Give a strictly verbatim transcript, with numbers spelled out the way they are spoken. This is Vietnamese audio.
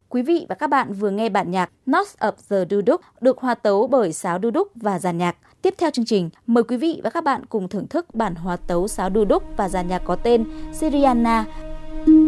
Quý vị và các bạn vừa nghe bản nhạc Knots of the Duduk được hòa tấu bởi sáo duduk và dàn nhạc. Tiếp theo chương trình, mời quý vị và các bạn cùng thưởng thức bản hòa tấu sáo duduk và dàn nhạc có tên Syriana